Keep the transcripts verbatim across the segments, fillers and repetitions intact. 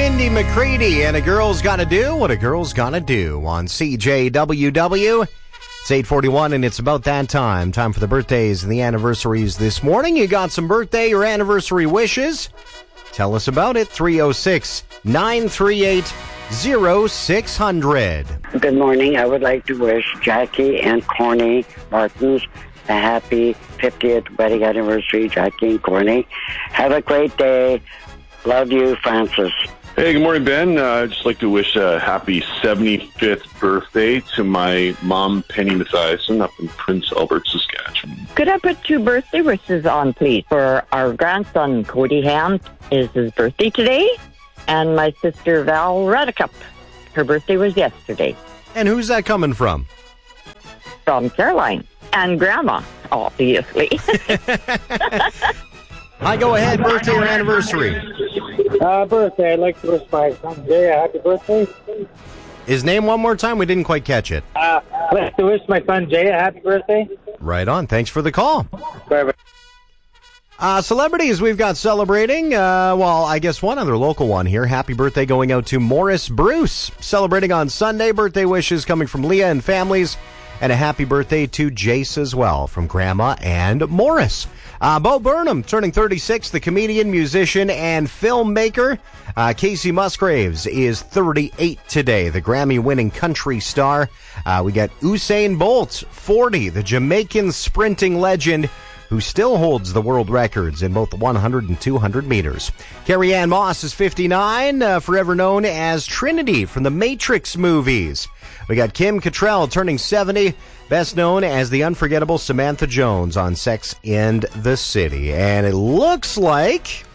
Mindy McCready and A Girl's Gotta Do What a Girl's Gotta Do on C J W W. It's eight forty-one and it's about that time. Time for the birthdays and the anniversaries this morning. You got some birthday or anniversary wishes? Tell us about it. three oh six, nine three eight, oh six hundred. Good morning. I would like to wish Jackie and Corny Martins a happy fiftieth wedding anniversary, Jackie and Corny. Have a great day. Love you, Francis. Hey, good morning, Ben. Uh, I'd just like to wish a happy seventy-fifth birthday to my mom, Penny Mathiasen, up in Prince Albert, Saskatchewan. Could I put two birthday wishes on, please? For our grandson, Cody Ham, is his birthday today, and my sister, Val Radicup. Her birthday was yesterday. And who's that coming from? From Caroline. And Grandma, obviously. Hi, go ahead. Birthday or anniversary? Uh, birthday. I'd like to wish my son Jay a happy birthday. His name one more time? We didn't quite catch it. Uh, I'd like to wish my son Jay a happy birthday. Right on. Thanks for the call. Perfect. Uh, celebrities we've got celebrating. Uh, well, I guess one other local one here. Happy birthday going out to Morris Bruce. Celebrating on Sunday. Birthday wishes coming from Leah and families. And a happy birthday to Jace as well from Grandma and Morris. Uh, Bo Burnham turning thirty-six, the comedian, musician, and filmmaker. Uh, Casey Musgraves is thirty-eight today, the Grammy-winning country star. Uh, we got Usain Bolt, forty, the Jamaican sprinting legend who still holds the world records in both the one hundred and two hundred meters. Carrie Ann Moss is fifty-nine, uh, forever known as Trinity from the Matrix movies. We got Kim Cattrall turning seventy, best known as the unforgettable Samantha Jones on Sex and the City. And it looks like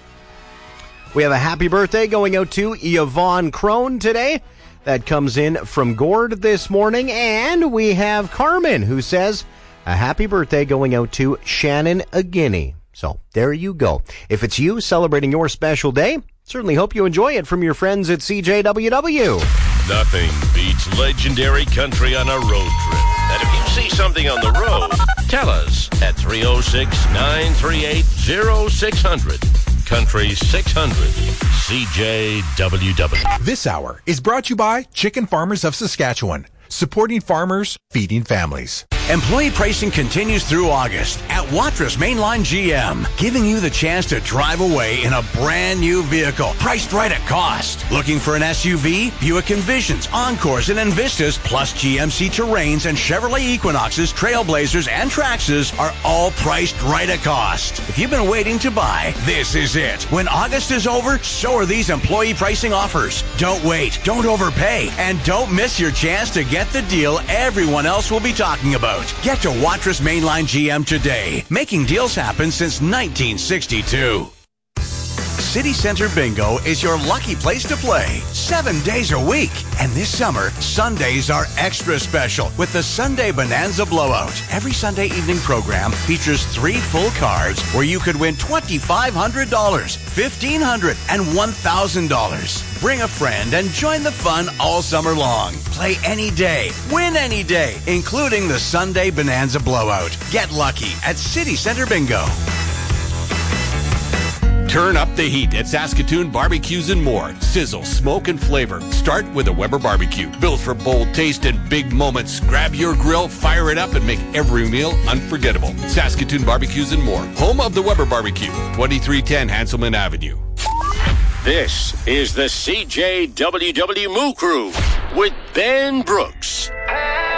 we have a happy birthday going out to Yvonne Crone today. That comes in from Gord this morning. And we have Carmen, who says a happy birthday going out to Shannon Aguiney. So there you go. If it's you celebrating your special day, certainly hope you enjoy it from your friends at C J W W. Nothing beats legendary country on a road trip. And if you see something on the road, tell us at three oh six, nine three eight, oh six hundred. Country six hundred. C J W W. This hour is brought to you by Chicken Farmers of Saskatchewan. Supporting farmers, feeding families. Employee pricing continues through August at Watrous Mainline G M, giving you the chance to drive away in a brand new vehicle, priced right at cost. Looking for an S U V? Buick Envisions, Encores, and Envistas, plus G M C Terrains and Chevrolet Equinoxes, Trailblazers, and Traxxas are all priced right at cost. If you've been waiting to buy, this is it. When August is over, so are these employee pricing offers. Don't wait, don't overpay, and don't miss your chance to get the deal everyone else will be talking about. Get to Watrous Mainline G M today, making deals happen since nineteen sixty-two. City Center Bingo is your lucky place to play, seven days a week. And this summer, Sundays are extra special with the Sunday Bonanza Blowout. Every Sunday evening program features three full cards where you could win twenty-five hundred dollars, fifteen hundred dollars, and one thousand dollars. Bring a friend and join the fun all summer long. Play any day, win any day, including the Sunday Bonanza Blowout. Get lucky at City Center Bingo. Turn up the heat at Saskatoon Barbecues and More. Sizzle, smoke, and flavor. Start with a Weber Barbecue. Built for bold taste and big moments. Grab your grill, fire it up, and make every meal unforgettable. Saskatoon Barbecues and More. Home of the Weber Barbecue. twenty-three ten Hanselman Avenue. This is the C J W W Moo Crew with Ben Brooks.